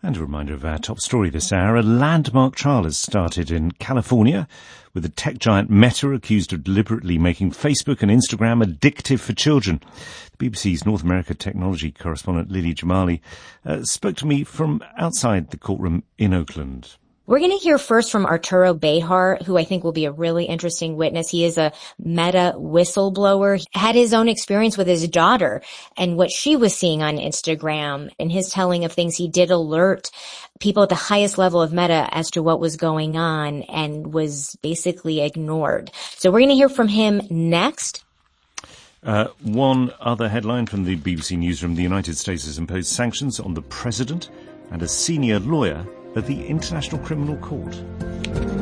And a reminder of our top story this hour. A landmark trial has started in California with the tech giant Meta accused of deliberately making Facebook and Instagram addictive for children. The BBC's North America technology correspondent Lily Jamali spoke to me from outside the courtroom in Oakland. We're going to hear first from Arturo Bejar, who I think will be a really interesting witness. He is a Meta whistleblower. He had his own experience with his daughter and what she was seeing on Instagram. And his telling of things, he did alert people at the highest level of Meta as to what was going on and was basically ignored. So we're going to hear from him next. One other headline from the BBC Newsroom. The United States has imposed sanctions on the president and a senior lawyer at the International Criminal Court.